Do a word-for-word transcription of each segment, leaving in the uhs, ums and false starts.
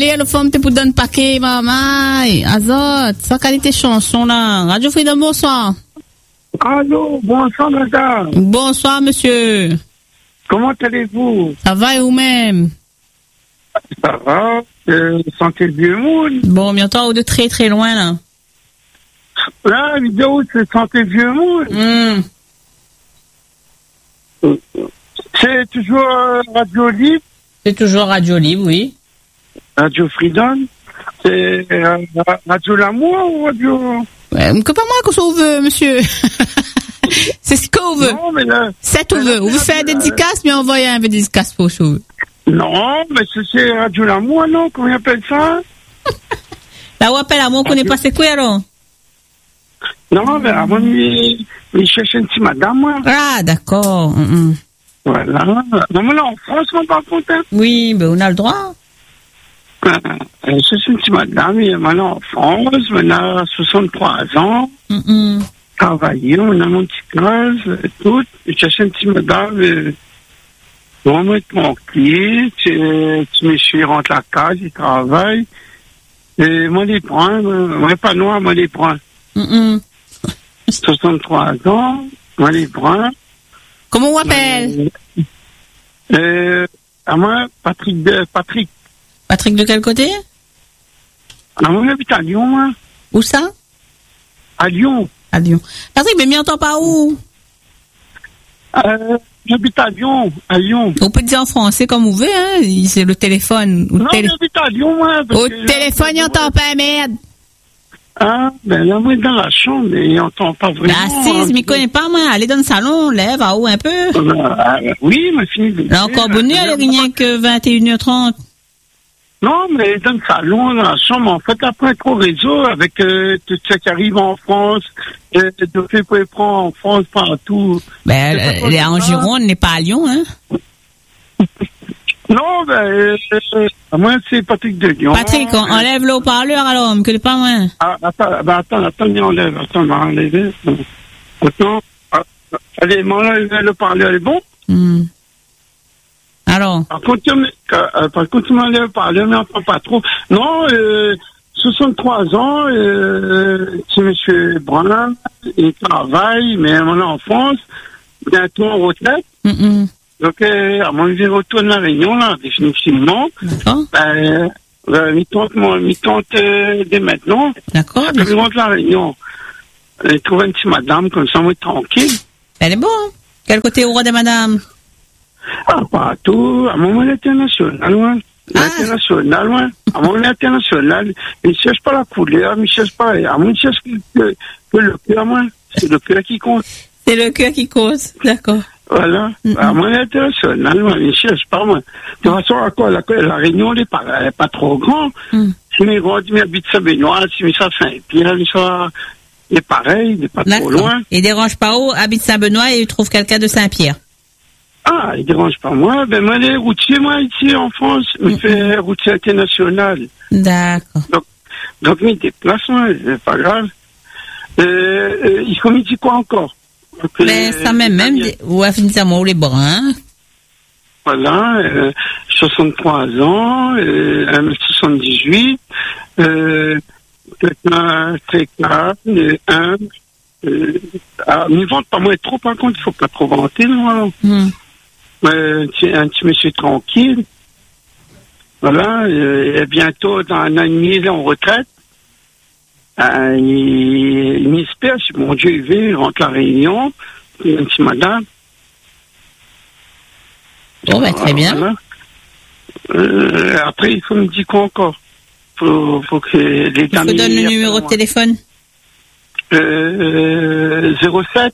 aller, le femme, t'es pour donner paquet, maman. Azot, ça qualité chanson, là. Radio Freedom, bonsoir. Allô, bonsoir, madame. Bonsoir, monsieur. Comment allez-vous? Ça va et vous-même? Ça va, euh, santé le vieux monde. Bon, bientôt, ou de très très loin, là. Là, la vidéo, c'est santé le vieux monde. Mm. C'est toujours euh, Radio Libre. C'est toujours Radio Libre, oui. Radio Freedom. C'est euh, Radio L'amour ou Radio... Ouais, que pas moi que ça vous veut, monsieur. C'est ce qu'on veut. Non, mais là... C'est tout veut. Vous veut faire des dédicaces, mais envoyez un peu de dédicaces pour vous. Non, mais c'est Radio L'amour, non? Comment on appelle ça? Là où appelle à moi, on connaît pas c'est quoi, alors? Non, mais avant, il, il cherche une petite madame, moi. Ah, d'accord. Mm-mm. Voilà. Non, mais là, en France, on par contre. Hein. Oui, ben, on a le droit. Euh, je suis une petite madame, il est maintenant en France, maintenant à soixante-trois ans. Mm-mm. Travailler, on a mon petit case, tout. Je cherche une petite madame, euh, vraiment tranquille. Tu, tu me suis rentre la case, il travaille. Et moi, les prends, moi, pas noir, moi, les prends. Mm-mm. soixante-trois ans, moi, les prends. Comment on appelle? Euh, euh, à moi, Patrick de, Patrick. Patrick de quel côté? À moi, j'habite à Lyon, moi. Où ça? À Lyon. À Lyon. Patrick, mais m'y entend pas où? Euh, j'habite à Lyon, à Lyon. On peut dire en français comme vous voulez, hein? C'est le téléphone. Au non, télé... j'habite à Lyon, moi. Au téléphone, il n'entend pas, merde. Ah, ben là, moi, dans la chambre, mais il n'entend pas vraiment. Assise, mais il connaît pas, moi. Allez dans le salon, lève, à haut un peu. Euh, oui, ma fille. Là, encore bonne nuit, elle est rien que vingt et une heures trente. Non, mais dans le salon, dans la chambre, en fait, après, trop réseau avec euh, tout ce qui arrive en France, euh, de fait pour prendre en France partout. Ben, elle est en Gironde, n'est pas à Lyon, hein? Non, ben, euh, euh, moi, c'est Patrick de Lyon. Patrick, on enlève le haut-parleur, alors, me connais pas, moi. Ah, attends, ben, attends, attends, il enlève, attends, il m'a enlevé. Attends, ah, allez, m'enlève le haut-parleur, est bon? Hmm. Alors? Par contre, euh, par contre, tu m'enlèves le haut-parleur, mais enfin pas trop. Non, euh, soixante-trois ans, euh, c'est monsieur Brun, il travaille, mais on est en France, bientôt en retraite. Mm-mm. Donc, euh, à mon avis, retourne à la Réunion, là, définitivement. D'accord. Ben, euh, il tente, il tente euh, dès maintenant. D'accord. Il rentre à la Réunion. Il trouve une petite madame, comme ça, moi, tranquille. Elle est bonne. Hein? Quel côté au roi des madames? Ah, partout. À mon moment international, loin. Ah. International, loin. À mon moment international, il ne cherche pas la couleur, il ne cherche pas. À mon il cherche que, que le cœur, moi. C'est le cœur qui compte. C'est le cœur qui cause. D'accord. Voilà. Mm-hmm. À mon international, loin. Il ne cherche pas, moi. De toute façon, à quoi, la, la Réunion, elle n'est pas, pas trop grande. Mm. Si mes grands, mes habite Saint-Benoît, si mes ça Saint-Pierre, il soit, il est pareil, il n'est pas trop loin. Il dérange pas où, habite Saint-Benoît et il trouve quelqu'un de Saint-Pierre. Ah, il dérange pas moi. Ben, moi, les routiers, moi, ici, en France, je mm-hmm. fais routier international. D'accord. Donc, donc, mes déplacements, c'est pas grave. Euh, euh, il faut me dire quoi encore? Donc, ben, euh, ça même, même, ou affinitement, les bruns. Voilà, euh, soixante-trois ans, euh, un mètre soixante-dix-huit, euh, quelqu'un très calme, humble. Euh, ah, ne vante pas moins trop, par contre, il faut pas trop vanter, non? Mm. Euh, un petit monsieur tranquille. Voilà, euh, et bientôt, dans un an et demi, il est en retraite. Euh, il, il espère, si mon Dieu il veut, il rentre à la Réunion, une petite madame. Bon, ben, très bien. Voilà. Euh, après, il faut me dire quoi encore? Faut, faut que les dames... Je vous donne le numéro de téléphone. Euh, zéro sept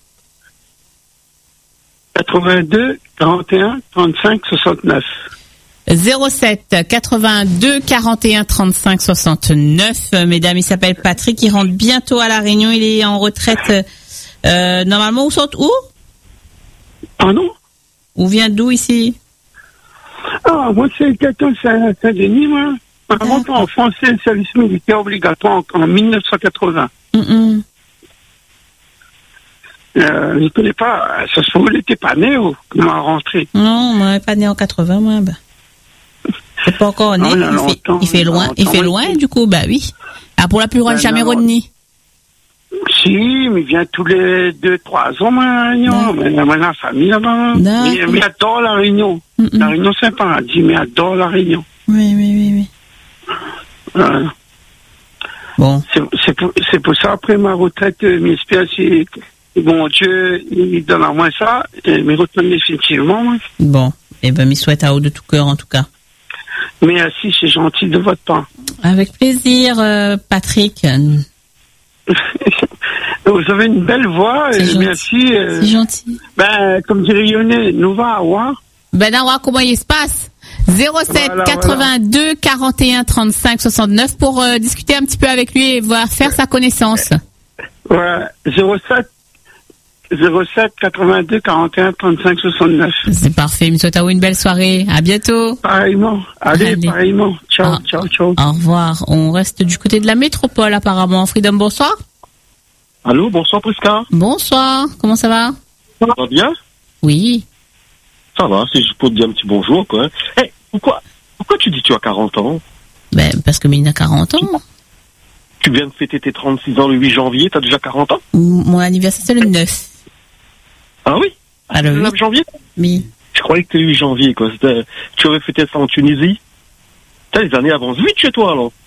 quatre-vingt-deux quarante et un trente-cinq soixante-neuf. zéro sept quatre-vingt-deux quarante et un trente-cinq soixante-neuf. Mesdames, il s'appelle Patrick, il rentre bientôt à La Réunion, il est en retraite. Euh, normalement, où sont où? Pardon? Où vient d'où ici? Ah, moi, c'est quelqu'un de Saint-Denis, moi. Avant, en France, c'est le service militaire obligatoire en, en mille neuf cent quatre-vingts. Mm-mm. Euh, je ne connais pas, ça se trouve, il n'était pas né ou comment rentré? Non, moi, pas né en quatre-vingts, moi. Ben. C'est pas encore né. Non, il y a il, fait, longtemps, il fait loin, il y a il fait longtemps, loin, oui. du coup, bah oui. Ah, pour la plus grande, Ben, jamais non. revenu. Si, mais il vient tous les deux, trois ans, à la Réunion. Mais il y a la famille là-bas. D'accord. Mais, mais il adore la Réunion. Mm-mm. La Réunion, c'est un paradis, mais il adore la Réunion. Oui, oui, oui, oui. Voilà. Bon. C'est, c'est, pour, c'est pour ça, après ma retraite, euh, j'espère si, bon Dieu, il donne à moi ça, et me retourne définitivement. Moi. Bon. Eh ben, m'y souhaite à haut de tout cœur, en tout cas. Merci, c'est gentil de votre part. Avec plaisir, euh, Patrick. Vous avez une belle voix, C'est et gentil. merci. Euh, C'est gentil. ben, comme dirait Yonel, nous va avoir. Ben, Nawa, comment il se passe? zéro sept Voilà, quatre-vingt-deux quarante et un trente-cinq soixante-neuf pour euh, discuter un petit peu avec lui et voir faire sa connaissance. Ouais, zéro sept, zéro sept, quatre-vingt-deux, quarante et un, trente-cinq, soixante-neuf. C'est parfait. M'y souhaite à vous une belle soirée. À bientôt. Pareillement. Allez, Allez. pareillement. Ciao, Ah. ciao, ciao. Au revoir. On reste du côté de la métropole, apparemment. Freedom, bonsoir. Allô, bonsoir Prisca. Bonsoir. Comment ça va? Ça va bien? Oui. Ça va, c'est juste pour te dire un petit bonjour, quoi. Eh, pourquoi, pourquoi tu dis que tu as quarante ans? Ben, parce que Mélina a quarante ans. Tu viens de fêter tes trente-six ans le huit janvier, t'as déjà quarante ans? M- Mon anniversaire, c'est le neuf. Ah oui? Ah, le Le neuf huit. janvier? Oui. Je croyais que c'était le huit janvier, quoi. C'était, tu avais fêté ça en Tunisie? T'as les années avancent vite chez toi, alors.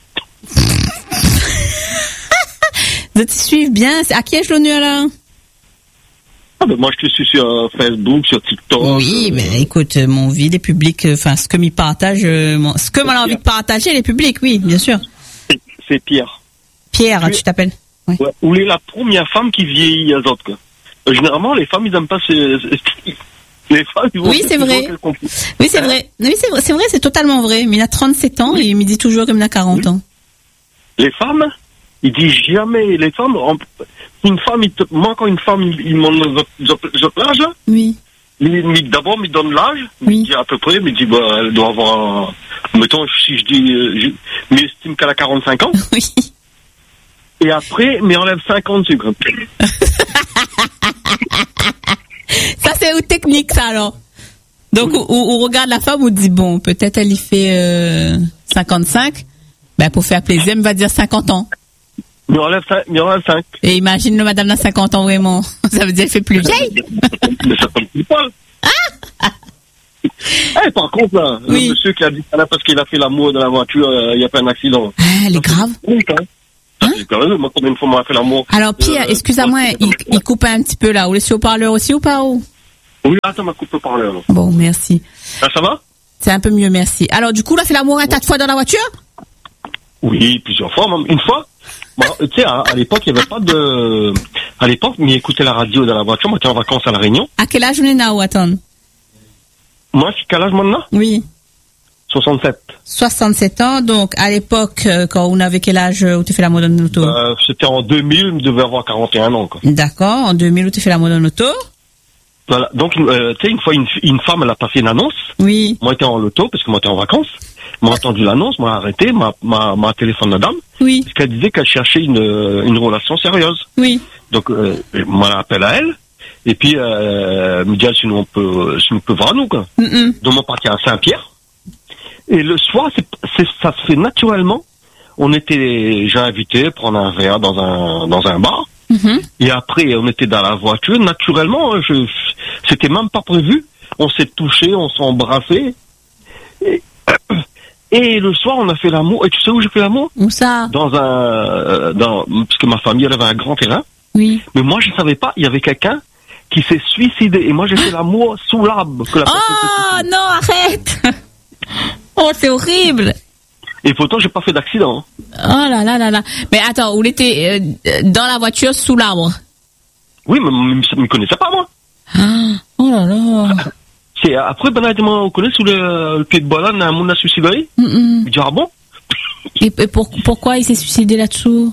Vous te suivez bien. C'est- À qui ai-je l'honneur, là? Ah ben moi je te suis sur euh, Facebook, sur TikTok. Oui, euh, mais écoute, euh, mon vie, les publics, euh, enfin, ce que m'y partage, euh, mon- ce que m'en a envie de partager, les publics, oui, bien sûr. c'est, c'est Pierre. Pierre, Oui. tu t'appelles? Oui. Ouais. Ou les la première femme qui vieillit à autres, quoi. Euh, généralement, les femmes, ils aiment pas ces... les femmes, ils vont Oui, c'est toujours vrai. qu'elles comprennent. Oui, c'est vrai. Oui, c'est vrai, c'est vrai, c'est totalement vrai. Mais il a trente-sept ans et il me dit toujours qu'il a quarante ans. Les femmes, ils disent jamais, les femmes, en- une femme, il te, moi quand une femme, il, il m'en l'âge, là, Oui. il, il- d'abord, il me donne l'âge, Oui. il dit à peu près, il me dit, bah, elle doit avoir, un- mettons, si je dis, euh, je m'estime qu'elle a quarante-cinq ans, Oui. et après, mais enlève cinquante sucres. Ça, c'est une technique, ça, alors. Donc, on, on regarde la femme, on dit, bon, peut-être elle y fait euh, cinquante-cinq. Ben, pour faire plaisir, elle va dire cinquante ans. Mais enlève cinq, mais enlève cinq. Et imagine le madame a cinquante ans, vraiment. Ça veut dire qu'elle fait plus vieille. Mais ça ne pas. Eh, par contre, là, Oui. le monsieur qui a dit ça là parce qu'il a fait l'amour dans la voiture, euh, il n'y a pas un accident. Ah, elle est grave. Oui, quand même. Hein? C'est quand même, moi, combien de fois on m'a fait l'amour? Alors, Pierre, Euh, excuse-moi, il, il coupe un petit peu là. Vous laissez au parleur aussi ou pas? Ou? Oui, attends, ma coupe par là. Bon, merci. Ah, ça va? C'est un peu mieux, merci. Alors, du coup, là, fait l'amour un tas de fois dans la voiture? Oui, plusieurs fois, même une fois. Moi, tu sais, à, à l'époque, il n'y avait pas de... À l'époque, mais écouter la radio dans la voiture, moi, j'étais en vacances à La Réunion. À quel âge on est là, ou attends? Moi, je suis quel âge maintenant? Oui. soixante-sept. soixante-sept ans, donc à l'époque, euh, quand on avait quel âge euh, où tu fais la mode en auto? Euh, c'était en deux mille, je devais avoir quarante et un ans, quoi. D'accord, en deux mille où tu fais la mode en auto? Voilà. Donc, euh, tu sais, une fois, une, une femme, elle a passé une annonce. Oui. Moi, j'étais en loto, parce que moi, j'étais en vacances. M'a entendu l'annonce, m'a arrêté, m'a, m'a, m'a téléphone la dame. Oui. Parce qu'elle disait qu'elle cherchait une, une relation sérieuse. Oui. Donc, euh, moi, j'appelle à elle. Et puis, euh, elle me dit, ah, sinon on peut, sinon on peut voir nous, quoi. Mm-mm. Donc, on partit à Saint-Pierre. Et le soir, c'est, c'est, ça se fait naturellement. On était, j'ai invité prendre un verre dans un, dans un bar. Mhm. Et après, on était dans la voiture. Naturellement, je, c'était même pas prévu. On s'est touché, on s'est embrassé. Et, et le soir, on a fait l'amour. Et tu sais où j'ai fait l'amour? Où ça? Dans un, euh, dans, parce que ma famille, elle avait un grand terrain. Oui. Mais moi, je savais pas. Il y avait quelqu'un qui s'est suicidé. Et moi, j'ai fait l'amour sous l'arbre. Que la personne s'est Oh suicidée. non, arrête! Oh, c'est horrible! Et pourtant, j'ai pas fait d'accident. hein. Oh là là là là. Mais attends, où était euh, dans la voiture sous l'arbre? Oui, mais mais ça me connaissait pas, moi. Ah, oh là là. C'est, après, ben, elle m'a reconnu sous le, le pied de banane, un monde a suicidé. Mm-mm. Je dis, ah bon? Et, et pour, pourquoi il s'est suicidé là-dessous?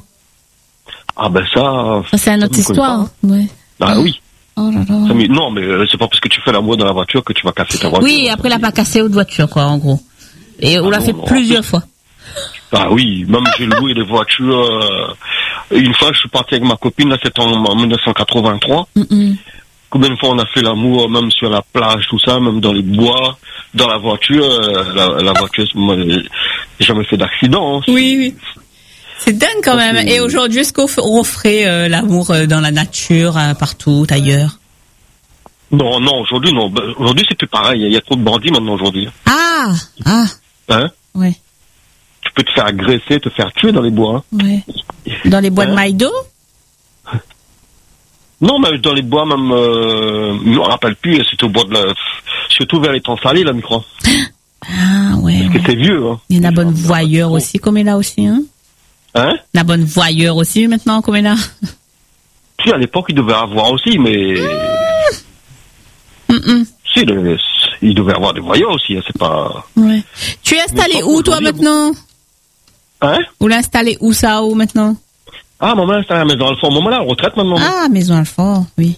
Ah ben ça... Ça, c'est une ça autre me connaît histoire. pas. Ouais. Ah oui. Oh là là. Ça me- non, mais euh, c'est pas parce que tu fais l'amour dans la voiture que tu vas casser ta voiture. Oui, après, il n'a pas cassé autre voiture, quoi, en gros. Et on Ah l'a non, fait non. plusieurs fois. Ah oui, même j'ai loué des voitures. Euh, une fois, je suis parti avec ma copine, là, c'était en, en mille neuf cent quatre-vingt-trois. Mm-mm. Combien de fois on a fait l'amour, même sur la plage, tout ça, même dans les bois, dans la voiture. Euh, la, la voiture, moi, j'ai jamais fait d'accident. Hein. Oui, oui. C'est dingue quand même. Et aujourd'hui, est-ce qu'on ferait euh, l'amour euh, dans la nature, euh, partout, ailleurs? Non, non, aujourd'hui, non. Aujourd'hui, c'est plus pareil. Il y a trop de bandits maintenant aujourd'hui. Ah, ah. Hein? Ouais. Tu peux te faire agresser, te faire tuer dans les bois. Hein. Ouais. Dans les bois hein? de Maïdo? Non, mais dans les bois, même, euh, je me rappelle plus, c'était au bois de la, surtout vers les temps salés, là, je crois. Ah, ouais. Parce ouais. que c'est vieux, hein. Il y a la bonne voyeur aussi, comme elle a aussi, hein? Hein? La bonne voyeur aussi, maintenant, comme elle a. Si, à l'époque, il devait avoir aussi, mais. Mm -mm. Si, le, il devait avoir des voyeurs aussi, hein, c'est pas. Ouais. Tu es installé où, toi, maintenant? Hein? Vous l'installez où, ça, où, maintenant? Ah, maman, c'est à la maison Alfort. Maman, là, en retraite, maintenant. Ah, maison Alfort, oui.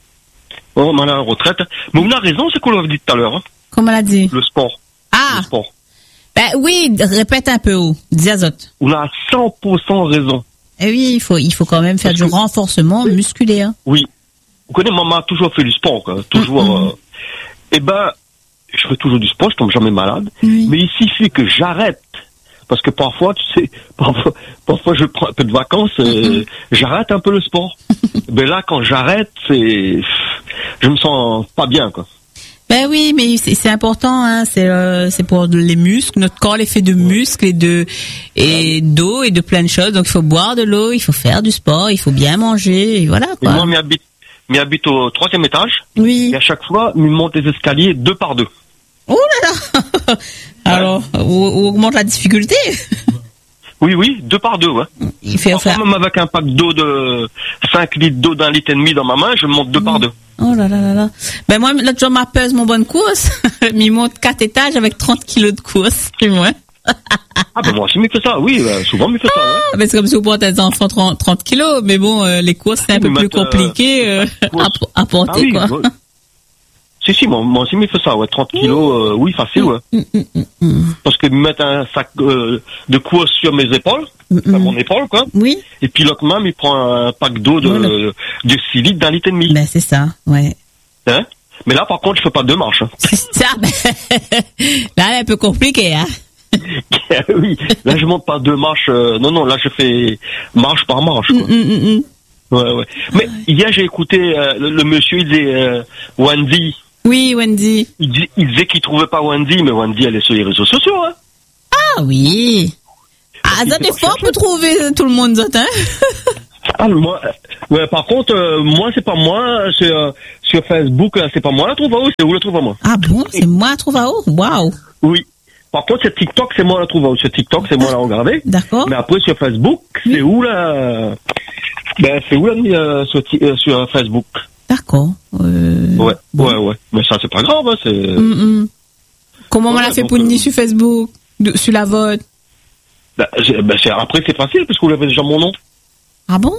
Oh, maman, là, en retraite. Mais on a raison, c'est qu'on l'avait dit tout à l'heure, hein. Comme elle a dit? Le sport. Ah! Le sport. Ben oui, répète un peu haut. Diazote. On a cent pour cent raison. Eh oui, il faut, il faut quand même faire Parce du que... renforcement musculaire. Oui. Vous connaissez, maman a toujours fait du sport, quoi. Toujours, mm-hmm. euh... Eh ben, je fais toujours du sport, je tombe jamais malade. Oui. Mais il suffit que j'arrête. Parce que parfois, tu sais, parfois, parfois je prends un peu de vacances, mm-hmm. euh, j'arrête un peu le sport. Mais là, quand j'arrête, c'est, je me sens pas bien, quoi. Ben oui, mais c'est, c'est important, hein. C'est, euh, c'est pour les muscles. Notre corps est fait de muscles et de et d'eau et de plein de choses. Donc il faut boire de l'eau, il faut faire du sport, il faut bien manger, et voilà quoi. Et moi, m'habite, m'habite au troisième étage. Oui. Et à chaque fois, me monte les escaliers deux par deux. Oh là là. Alors, on, on augmente la difficulté. Oui, oui, deux par deux, ouais. Il fait Parfois, faire. même avec un pack d'eau de cinq litres d'eau d'un litre et demi dans ma main, je monte deux mmh. par deux. Oh là là là là. Ben moi, là, je m'appelle mon bonne course. Il monte quatre étages avec trente kilos de course. C'est moi. Ah ben moi aussi, il fait ça, oui, bah, souvent, il fait ça, ouais. Ah, ben c'est comme si vous portez des enfants trente, trente kilos, mais bon, euh, les courses, c'est un peu plus compliqué euh, à, à porter, ah, oui, quoi. Ouais. Si, si, moi, moi aussi, il fait ça, ouais, trente kilos, euh, oui, facile, ouais. Mm, mm, mm, mm. Parce que mettre un sac euh, de course sur mes épaules, mm, mm. à mon épaule, quoi. Oui. Et puis l'autre main, il prend un pack d'eau de, voilà. de six litres d'un litre et demi. Ben, c'est ça, ouais. Hein? Mais là, par contre, je fais pas deux marches. Hein. C'est ça, ben, là, c'est un peu compliqué, hein. Oui, là, je monte pas deux marches, euh, non, non, là, je fais marche par marche, quoi. Mm, mm, mm. Ouais, ouais. Mais hier, j'ai écouté euh, le, le monsieur, il disait, euh, Wendy. Oui, Wendy. Il, dis, il disait qu'il trouvait pas Wendy, mais Wendy, elle est sur les réseaux sociaux, hein. Ah oui. Ah, ça est fort pour trouver tout le monde, hein. Ah, moi, ouais, par contre, euh, moi, c'est pas moi, c'est, euh, sur Facebook, c'est pas moi la trouve à haut, c'est où la trouve à moi. Ah bon, c'est moi la trouve à haut? Waouh. Oui. Par contre, sur TikTok, c'est moi la trouve à haut. Sur TikTok, c'est moi la regarder. D'accord. Mais après, sur Facebook, oui. c'est où la, ben, c'est où la, euh, sur, euh, sur Facebook. D'accord. Euh... Ouais, bon. ouais, ouais. Mais ça, c'est pas grave, hein, c'est... Mm -mm. Comment ouais, on l'a fait pour euh... sur Facebook, de, sur la vote? Ben, ben c'est, après, c'est facile, parce que vous avez déjà mon nom. Ah bon?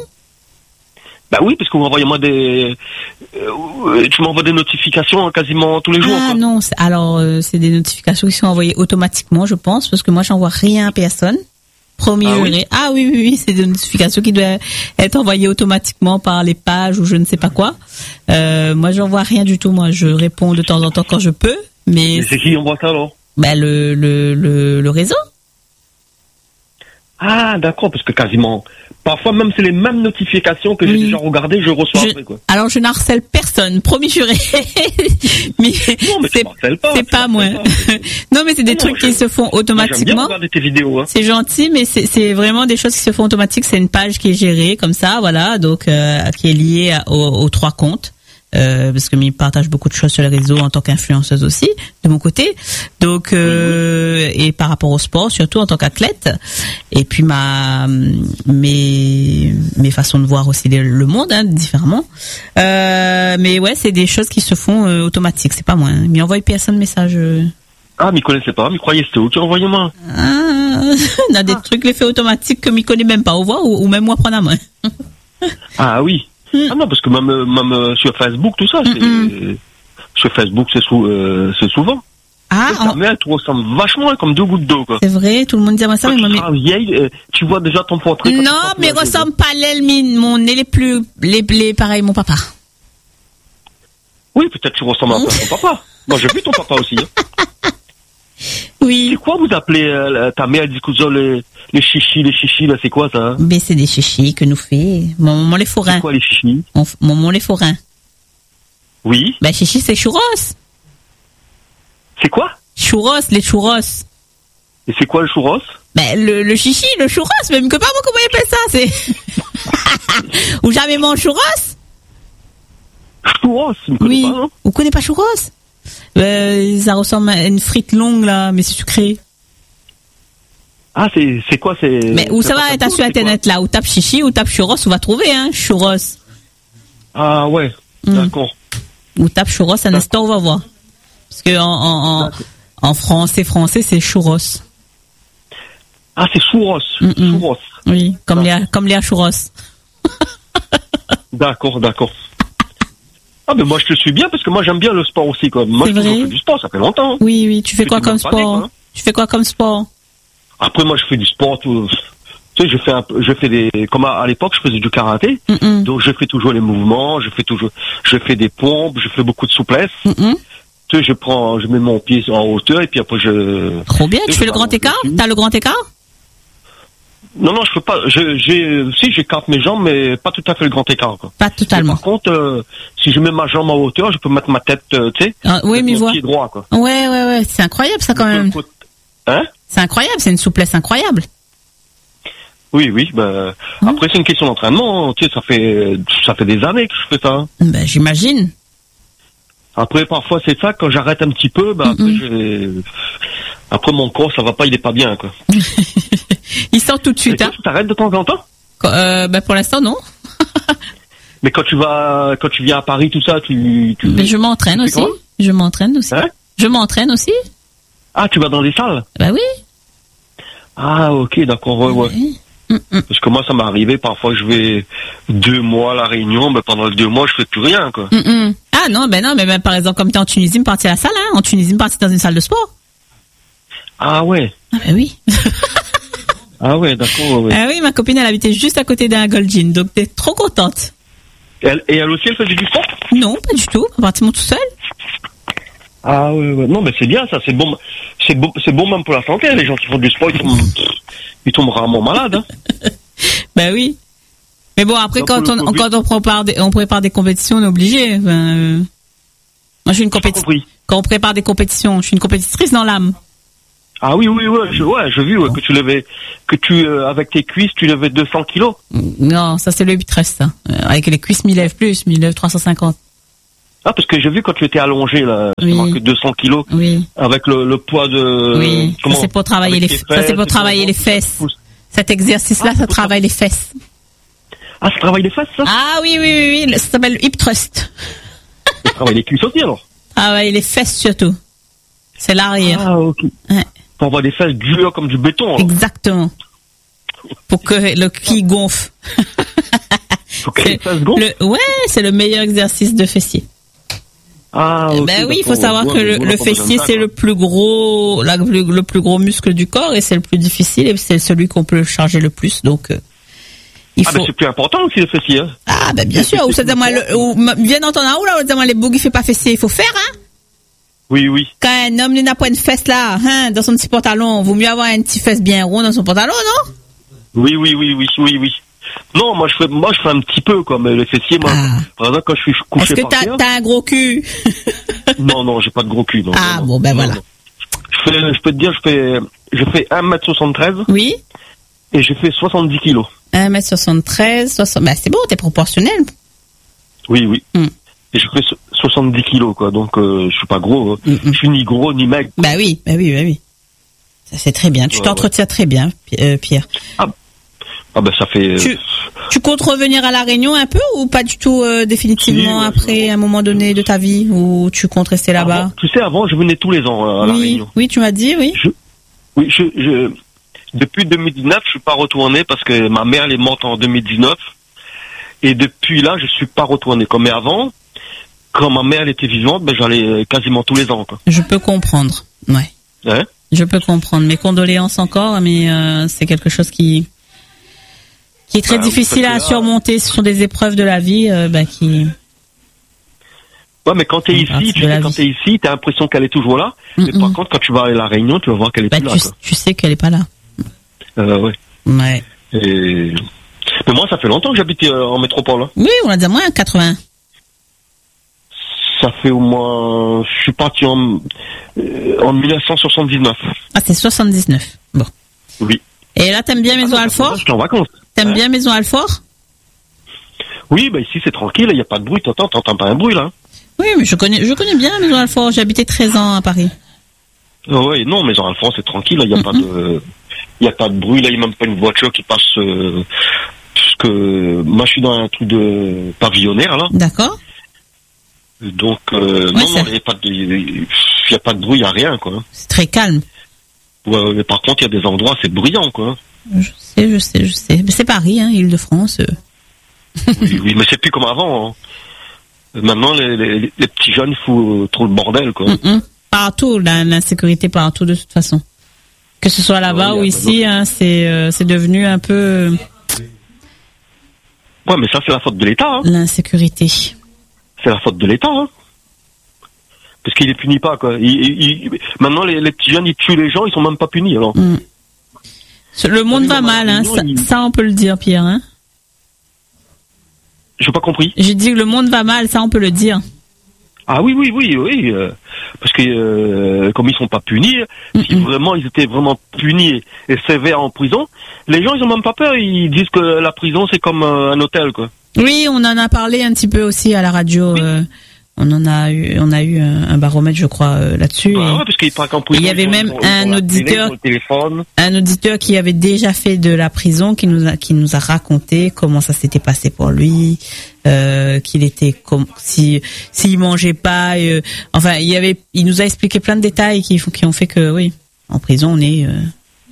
Bah oui, parce que vous envoyez moi des, euh, tu m'envoies des notifications quasiment tous les jours. Ah quoi. non, c'est, alors euh, c'est des notifications qui sont envoyées automatiquement, je pense, parce que moi j'envoie rien à personne. Promis, ah, oui. ah oui, oui, oui, c'est des notifications qui doivent être envoyées automatiquement par les pages ou je ne sais pas quoi. Euh, moi j'envoie rien du tout, moi je réponds de temps en temps quand je peux, mais. mais c'est qui envoie ça alors? Ben le le le, le réseau. Ah, d'accord, parce que quasiment, parfois même c'est les mêmes notifications que oui. j'ai déjà regardées, je reçois je, après, quoi. Alors je n'harcèle personne, promis juré. mais, non, mais c'est pas, c'est pas moi. Pas. Non, mais c'est des non, trucs je, qui se font automatiquement. J'aime bien regarder tes vidéos, hein. C'est gentil, mais c'est, c'est vraiment des choses qui se font automatiques. C'est une page qui est gérée comme ça, voilà, donc euh, qui est liée à, aux, aux trois comptes. Euh, parce que je partage beaucoup de choses sur les réseaux en tant qu'influenceuse aussi de mon côté, donc euh, et par rapport au sport surtout en tant qu'athlète, et puis ma mes mes façons de voir aussi les, le monde hein, différemment, euh, mais ouais c'est des choses qui se font euh, automatiques, c'est pas moi hein. Mais envoie personne message euh... ah m'y connaissais pas, m'y croyais c'était où qui envoyait moi ah, on a des ah. trucs les faits automatiques que m'y connais même pas au voir ou, ou même moi prendre la main. Ah oui. Ah non, parce que même, même sur Facebook, tout ça, c'est, mm-hmm. sur Facebook, c'est, sou, euh, c'est souvent. Ah, ça en... met, tu ressembles vachement comme deux gouttes d'eau, quoi. C'est vrai, tout le monde dit à moi ça, mais moi, mais... vieille, euh, tu vois déjà ton portrait. Non, mais ressemble pas l'aile, mon nez les plus, les, les, pareil, mon papa. Oui, peut-être tu ressembles un peu à ton papa. Moi, j'ai vu ton papa aussi. Hein. Oui. C'est quoi vous appelez euh, ta mère dit que les les chichis, les chichis là, c'est quoi ça? Hein? Mais c'est des chichis que nous fait mon maman les forains. C'est quoi les chichis? Mon maman les forains. Oui. Ben chichi c'est churros. C'est quoi? Churros, les churros. Et c'est quoi le churros? Ben le, le chichi, le churros, même que pas moi comment il appelle ça, c'est. Ou jamais mange churros? Churros, vous connaissez oui. pas, non? Vous connaissez pas churros? Euh, ça ressemble à une frite longue là, mais c'est sucré. Ah, c'est, c'est quoi, c'est... Mais où ça va, t'as sur internet là, où tape chichi, ou tape churros, on va trouver, hein, churros. Ah ouais, mm. D'accord. Ou tape churros, un instant, on va voir. Parce que en, en, en, en français, français, c'est churros. Ah, c'est churros, mm-mm. Churros. Oui, comme les, comme les churros. D'accord, d'accord. Ah, mais moi, je te suis bien, parce que moi, j'aime bien le sport aussi, quoi. Moi, c'est je vrai? fais du sport, ça fait longtemps. Oui, oui, tu fais quoi comme sport? Quoi, hein? Tu fais quoi comme sport? Après, moi, je fais du sport, tout. Tu sais, je fais un peu, je fais des, comme à, à l'époque, je faisais du karaté. Mm-mm. Donc, je fais toujours les mouvements, je fais toujours, je fais des pompes, je fais beaucoup de souplesse. Mm-mm. Tu sais, je prends, je mets mon pied en hauteur et puis après, je... Trop bien, tu fais le grand écart? T'as le grand écart? Non, non, je peux pas, je, j'ai, si, j'écarte mes jambes, mais pas tout à fait le grand écart, quoi. Pas totalement. Mais par contre, euh, si je mets ma jambe en hauteur, je peux mettre ma tête, euh, tu sais. Ah, oui, mais mon vois. pied droit, quoi. Ouais, ouais, ouais, c'est incroyable, ça, quand même. Hein? C'est incroyable, c'est une souplesse incroyable. Oui, oui, ben, hum. Après, c'est une question d'entraînement, tu sais, ça fait, ça fait des années que je fais ça. Hein. Ben, j'imagine. Après, parfois, c'est ça, quand j'arrête un petit peu, ben, après, j'ai... après, mon corps, ça va pas, il est pas bien, quoi. Il sort tout de suite, hein. Tu t'arrêtes de temps en temps? Euh, ben, pour l'instant, non. Mais quand tu vas, quand tu viens à Paris, tout ça, tu, tu... Mais je m'entraîne aussi. Quoi? Je m'entraîne aussi. Hein? Je m'entraîne aussi. Ah, tu vas dans des salles? Bah oui. Ah, ok, d'accord, ouais, ouais. Oui. Mm-mm. Parce que moi, ça m'est arrivé, parfois, je vais deux mois à La Réunion, mais pendant les deux mois, je fais plus rien, quoi. Mm-mm. Ah non, ben non, mais même, par exemple, comme tu es en Tunisie, me partir à la salle, hein. En Tunisie, me partir dans une salle de sport. Ah ouais. Ah ben oui. Ah ouais, d'accord, ouais. Ah oui, ma copine, elle habitait juste à côté d'un Gold Gym, donc t'es trop contente. Elle, et elle aussi, elle faisait du sport? Non, pas du tout, pratiquement tout seul. Ah ouais, ouais. Non, mais c'est bien, ça, c'est bon, c'est bon, c'est bon même pour la santé, les gens qui font du sport, ils tombent, ils tombent rarement malades, hein. Ben oui. Mais bon, après, donc, quand on, quand on prépare des, on prépare des compétitions, on est obligé. Ben, euh... Moi, je suis une compétitrice. Quand on prépare des compétitions, je suis une compétitrice dans l'âme. Ah oui, oui, ouais, je, ouais, j'ai vu, ouais, que tu levais, que tu, euh, avec tes cuisses, tu levais deux cents kilos. Non, ça, c'est le huit treize, ça. Euh, avec les cuisses, m'y lève plus, m'y lève trois cent cinquante. Ah, parce que j'ai vu quand tu étais allongé, là, oui. c'est marqué deux cents kilos. Oui. Avec le, le poids de... Oui, comment, ça c'est pour travailler les, les fesses, ça c'est pour travailler les fesses. Cet exercice-là, ah, ça travaille les fesses. Ah, ça travaille les fesses, ça? Ah oui, oui, oui, oui, ça s'appelle le hip thrust. Ça travaille les cuisses aussi, alors? Ah ouais, les fesses surtout. C'est l'arrière. Ah, ok. Ouais. Pour avoir des fesses dures comme du béton, alors. Exactement. Pour que le qui gonfle. Pour que les fesses gonflent? Le, ouais, c'est le meilleur exercice de fessier. Ah, okay, ben oui, il faut savoir que le, le fessier, c'est le plus gros, la, le, le plus gros muscle du corps et c'est le plus difficile et c'est celui qu'on peut charger le plus. Donc, euh, il ah, faut. Ah, c'est plus important aussi le fessier. Hein. Ah, ben bien sûr. Ou ça dit-moi, viens d'entendre un ou là, dis-moi les bougs, il fait pas fessier, il faut faire, hein. Oui, oui. Quand un homme n'a pas une fesse là, hein, dans son petit pantalon, vaut mieux avoir un petit fesse bien rond dans son pantalon, non? Oui, oui, oui, oui, oui, oui. Non, moi je fais, moi je fais un petit peu comme le fessier. Moi, ah. Par exemple, quand je suis couché par terre. Est-ce que t'as, t'as un gros cul? Non, non, j'ai pas de gros cul. Non, ah non, bon, ben non, voilà. Non. Je fais, je peux te dire, je fais, je fais un mètre soixante-treize. Oui. Et je fais soixante-dix kilos. un mètre soixante-treize, soixante... Ben c'est bon, t'es proportionnel. Oui, oui. Mm. Et je fais soixante-dix kilos, quoi. Donc, euh, je suis pas gros. Hein. Mm-hmm. Je suis ni gros ni maigre. Bah oui, bah oui, bah oui. Ça c'est très bien. Tu ouais, t'entretiens ouais. très bien, Pierre. Ah. Ah ben ça fait. Tu, tu comptes revenir à La Réunion un peu ou pas du tout euh, définitivement oui, après ouais. un moment donné de ta vie ou tu comptes rester là-bas? Avant, tu sais, avant je venais tous les ans euh, à oui, La Réunion. Oui, tu m'as dit, oui. Je, oui, je, je depuis deux mille dix-neuf, je suis pas retourné parce que ma mère elle est morte en deux mille dix-neuf et depuis là je suis pas retourné. Comme avant, quand ma mère elle était vivante, ben j'allais quasiment tous les ans quoi. Je peux comprendre, ouais. Hein? Je peux comprendre. Mes condoléances encore, mais euh, c'est quelque chose qui qui est très bah, difficile à surmonter. Ce sont des épreuves de la vie euh, bah, qui... Ouais, mais quand t'es ici, tu sais, quand t'es ici, t'as l'impression qu'elle est toujours là. Mm-mm. Mais par contre, quand tu vas à la Réunion, tu vas voir qu'elle est bah, plus tu, là. Quoi. Tu sais qu'elle est pas là. Euh, ouais. Ouais. Et... Mais moi, ça fait longtemps que j'habite euh, en métropole. Hein. Oui, on a déjà moins quatre-vingts. Ça fait au moins... Je suis parti en, euh, en mille neuf cent soixante-dix-neuf. Ah, c'est soixante-dix-neuf. Bon. Oui. Et là, t'aimes bien Maison ah, Alfort? Je suis en vacances. T'aimes hein? bien Maison Alfort? Oui, bah ici c'est tranquille, il n'y a pas de bruit, t'entends, t'entends pas un bruit là. Oui, mais je connais, je connais bien Maison Alfort, j'ai habité treize ans à Paris. Oh, oui, non, Maison Alfort c'est tranquille, il n'y a mm-hmm. pas de, il n'y a pas de bruit, là il n'y a même pas une voiture qui passe, euh, parce que moi je suis dans un truc de pavillonnaire là. D'accord. Donc, euh, ouais, non, non, il n'y a pas de, il y a pas de bruit, il n'y a rien quoi. C'est très calme. Ouais, mais par contre il y a des endroits, c'est bruyant quoi. Je sais, je sais, je sais. Mais c'est Paris, hein, Île-de-France. Euh. oui, oui, mais c'est plus comme avant. Hein. Maintenant, les, les, les petits jeunes, il faut trop le bordel, quoi. Mm-mm. Partout, la, l'insécurité partout, de toute façon. Que ce soit là-bas ouais, ou ici, hein, c'est, euh, c'est devenu un peu... Ouais, mais ça, c'est la faute de l'État. Hein. L'insécurité. C'est la faute de l'État, hein. Parce qu'il les punit pas, quoi. Il, il, il... Maintenant, les, les petits jeunes, ils tuent les gens, ils sont même pas punis, alors. Mm. Le monde oui, va mal, hein. Ça, il... ça, on peut le dire, Pierre, hein. J'ai pas compris. J'ai dit que le monde va mal, ça on peut le dire. Ah oui, oui, oui, oui. Euh, parce que euh, comme ils sont pas punis, mm-hmm. si vraiment ils étaient vraiment punis et sévères en prison, les gens ils ont même pas peur. Ils disent que la prison c'est comme euh, un hôtel, quoi. Oui, on en a parlé un petit peu aussi à la radio. Oui. Euh, on en a eu, on a eu un, un baromètre, je crois, euh, là-dessus. Bah, ouais, parce qu'il paraît qu'en prison, il y avait même ont, un auditeur, télé, un auditeur qui avait déjà fait de la prison, qui nous a, qui nous a raconté comment ça s'était passé pour lui, euh, qu'il était comme si, s'il mangeait pas, euh, enfin, il y avait, il nous a expliqué plein de détails qui, qui ont fait que, oui, en prison, on est, euh,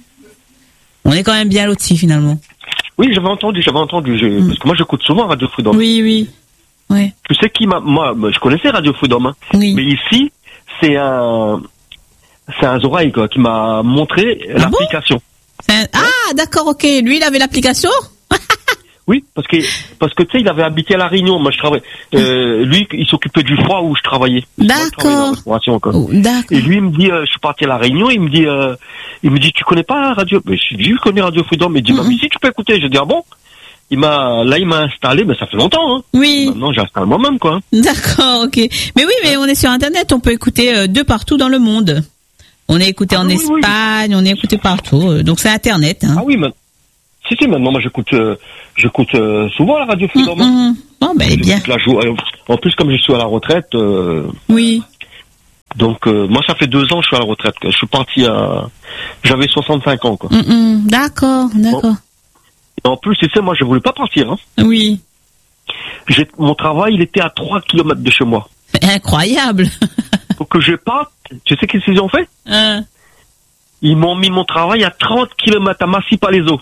on est quand même bien lotis finalement. Oui, j'avais entendu, j'avais entendu, je, mm. parce que moi j'écoute souvent Radio Freedom. Oui, oui. Ouais. Tu sais qui m'a, moi, je connaissais Radio Freedom, hein, oui. mais ici, c'est un, c'est un Zoraï, quoi, qui m'a montré ah l'application. Bon un... Ah, d'accord, ok. Lui, il avait l'application? Oui, parce que, parce que tu sais, il avait habité à La Réunion. Moi, je travaillais, euh, lui, il s'occupait du froid où je travaillais. D'accord. Moi, je travaillais oh, d'accord. Et lui, il me dit, euh, je suis parti à La Réunion, il me dit, euh, il me dit, tu connais pas Radio? Mais je dis, je connais Radio Freedom. Il me dit, mm-hmm. bah, mais si tu peux écouter. Je dis, ah bon? Il m'a, là, il m'a installé, mais ça fait longtemps, hein. Oui. Maintenant, j'installe moi-même, quoi. D'accord, ok. Mais oui, mais on est sur Internet, on peut écouter euh, de partout dans le monde. On est écouté ah, en oui, Espagne, oui. on est écouté partout. Donc c'est Internet, hein. Ah oui, mais, si, si, maintenant, moi, j'écoute, euh, j'écoute, euh, souvent la Radio Freedom. Mm-hmm. Hein. Bon, ben, eh bien. La joue, en plus, comme je suis à la retraite, euh, oui. Donc, euh, moi, ça fait deux ans que je suis à la retraite, quoi. Je suis parti à, j'avais soixante-cinq ans, quoi. Mm-hmm. D'accord, d'accord. Bon. En plus, tu sais, moi, je voulais pas partir. Hein. Oui. J'ai, mon travail, il était à trois kilomètres de chez moi. Incroyable. Pour que je parte, tu sais qu'est-ce qu'ils ont fait euh. Ils m'ont mis mon travail à trente kilomètres à Massy-Palaiseau.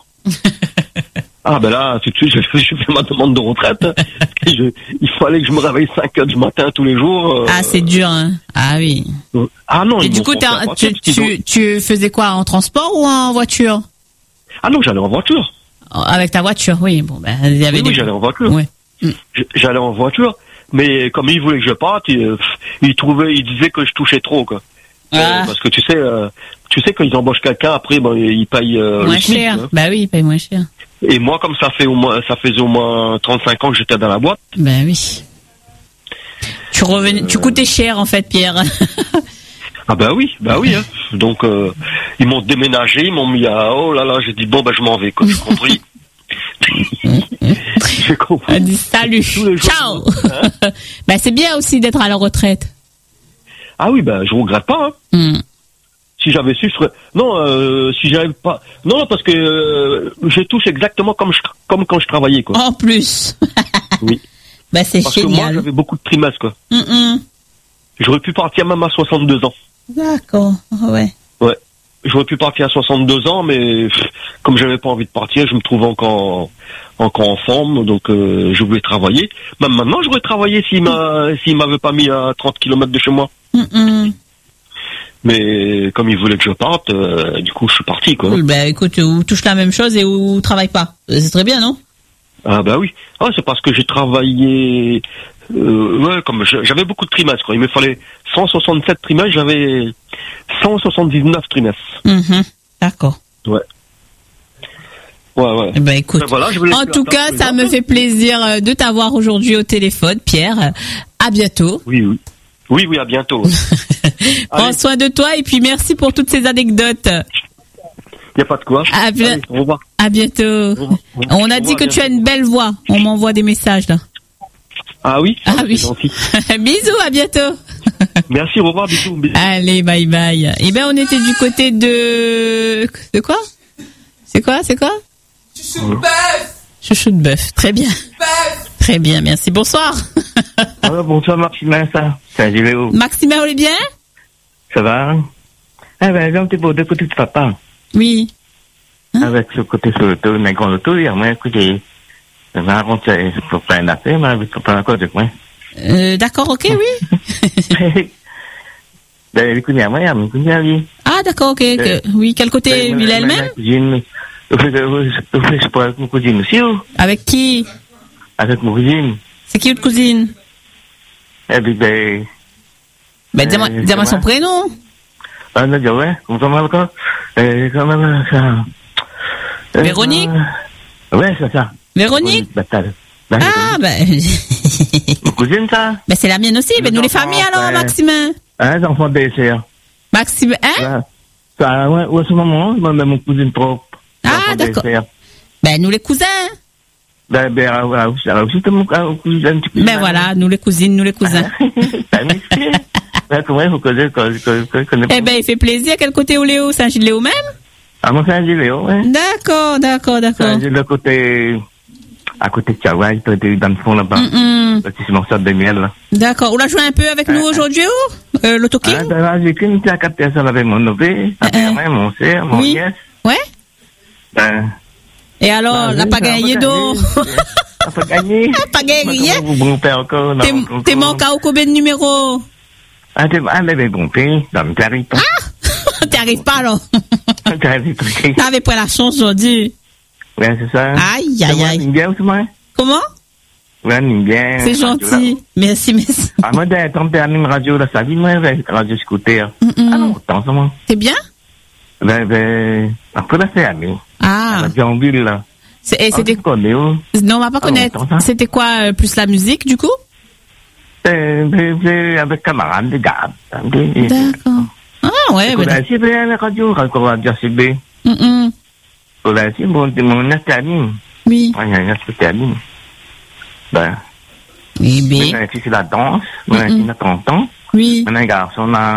Ah ben là, tout de suite, je, je fais ma demande de retraite. je, il fallait que je me réveille cinq heures du matin tous les jours. Euh... Ah, c'est dur, hein. Ah oui. Ah non. Et du coup, tu, tu, ont... tu faisais quoi, en transport ou en voiture? Ah non, j'allais en voiture. Avec ta voiture, oui. Bon, ben, il y avait oui, des... oui, j'allais en voiture. Ouais. J'allais en voiture, mais comme ils voulaient que je parte, ils, ils trouvaient, ils disaient que je touchais trop, quoi. Ah. Euh, parce que tu sais, euh, tu sais quand ils embauchent quelqu'un, après, ben, ils payent euh, moins le SMIC, cher. Hein. Bah oui, ils payent moins cher. Et moi, comme ça fait au moins, ça faisait au moins trente-cinq ans que j'étais dans la boîte. Ben oui. Tu revenais, euh... tu coûtais cher en fait, Pierre. Ah bah oui, bah oui. Hein. Donc euh, ils m'ont déménagé, ils m'ont mis à oh là là, j'ai dit bon bah je m'en vais quoi, j'ai compris. J'ai compris. On dit salut, ciao. Hein. Bah c'est bien aussi d'être à la retraite. Ah oui bah je regrette pas. Hein. Mm. Si j'avais su, je serais... non, euh, si j'avais pas, non, non parce que euh, je touche exactement comme je, comme quand je travaillais quoi. En plus. Oui. Bah c'est parce génial. Parce que moi j'avais beaucoup de trimestres quoi. Mm-mm. J'aurais pu partir même à soixante-deux ans. D'accord, ouais. Ouais. J'aurais pu partir à soixante-deux ans, mais pff, comme j'avais pas envie de partir, je me trouve encore, encore en forme, donc euh, je voulais travailler. Même maintenant, j'aurais travaillé s'il m'a, s'il m'avait pas mis à trente kilomètres de chez moi. Mm-mm. Mais comme il voulait que je parte, euh, du coup, je suis parti, quoi. Cool, bah écoute, ou touche la même chose et ou travaille pas. C'est très bien, non? Ah bah oui. Ah, c'est parce que j'ai travaillé. Euh, ouais, comme je- j'avais beaucoup de trimestres. Quoi. Il me fallait cent soixante-sept trimestres. J'avais cent soixante-dix-neuf trimestres. Mhm. D'accord. Ouais. Ouais, ouais. Eh ben, écoute. Ben voilà, je vous laisse En la tout place cas, pour les ça me autres. fait plaisir euh, de t'avoir aujourd'hui au téléphone, Pierre. À bientôt. Oui, oui. Oui, oui, à bientôt. Prends Allez. soin de toi et puis merci pour toutes ces anecdotes. Il n'y a pas de quoi. À, bi- Allez, au revoir. à bientôt. revoir. On a Au dit revoir, que tu as bientôt. une belle voix. On m'envoie des messages là. Ah oui. Ah c'est oui. gentil. Bisous, à bientôt. Merci, au revoir, bisous. bisous. Allez, bye bye. Eh ben, on était du côté de... De quoi? C'est quoi? C'est quoi? Chouchou de bœuf. Chouchou de bœuf. Très bien. Bœuf. Très bien, merci. Bonsoir. Ah, bonsoir Maximin, ça. C'est un Géléo. Maximin, vous allez bien? Ça va? Ah ben, j'ai un petit peu de côté de papa. Oui. Hein? Avec ce côté sur l'auto, mais grand auto, hier, moi, écoutez, je vais raconter, faut pas une affaire, mais il faut pas encore de moi. Euh, d'accord, ok, oui. Ben, écoutez, moi, il y a mon cousin, oui. Ah, d'accord, ok. que- oui, quel côté? Ben, Lui ma- ma elle-même? cousine, je fais, je fais, je parle avec mon cousine aussi, ou? Avec qui? Avec mon cousine. C'est qui votre cousine? Et puis, ben, Ben, dis-moi, Euh, dis-moi son comment? prénom. ah, non, ouais, comment encore? Euh, comment, ça? Euh, Véronique? euh, Ouais, c'est ça. Véronique? Batal. Ben, Ah, ben, mon cousine, ça? ben, c'est la mienne aussi. Ben, Les nous les enfants, familles alors, ouais. Maximin. Hein, les enfants de dessert. Maximin, hein? Ouais. Ça, ouais, ouais, à ce moment, moi, même mon cousine propre. Ah, d'accord. Ben, nous les cousins. Ben, ben, ah, ouais, aussi, alors aussi, mon cousin, un petit peu. Ben voilà, nous les cousines, nous les cousins. Ben, mais, ben, comment il faut que je connais pas? Eh ben, il fait plaisir. Quel côté au Léo? Saint-Gilles-Léo même? Ah, moi, c'est un Géléo, ouais. D'accord, d'accord, C'est d'accord. un Géléo, le côté, à côté de Kawaii, toi, t'es dans le fond, là-bas. Mm, mm. Petit morceau de miel, là. D'accord. On l'a joué un peu avec nous aujourd'hui, ou? Euh, l'autoking? Ah, ben, là, j'ai qu'une petite captation avec mon neveu, avec Euh, moi, mon sœur, mon oui. nièce. Ouais? Ben, Et alors, ben, on n'a oui, pas ça, on gagné va d'eau. gagner. On peut gagner. Pas gagné rien. Vous groupez encore, T'es, non? t'es manqué au combien de numéros? Ah, t'es, ah, mais, mais, groupé. Non, mais t'arrives pas. T'y arrives pas, alors. T'arrives pas. T'avais pas la chance aujourd'hui. Ouais, c'est ça. Aïe, aïe, aïe. Bien aussi, moi. Comment? Ouais, on bien. C'est gentil. Merci, merci. Ah, moi, d'un temps, t'es anime radio, là, ça dit, moi, avec radio scooter. Mm, mm. Ah, non, autant, ça, moi. C'est bien? Ben, ben, après, là, c'est ami. Ah. Radio en ville, là. C'est- et Ah, c'était, tu connais, où? non, on va pas Ah, connaître. longtemps, ça. C'était quoi, euh, plus la musique, du coup? Ben, ben, ben, avec camarades, des gars. Des- D'accord. Ah, ouais, Pour ben, la C B, la radio, radio, radio C B. mm, mm. Pour la C B, mon, mon anime. Oui. Ouais, il y a un aspect anime. Ben, Oui, ben, maintenant, ici, c'est la danse. Maintenant, Mm-mm. ici, on a trente ans. oui. Maintenant, un garçon, on a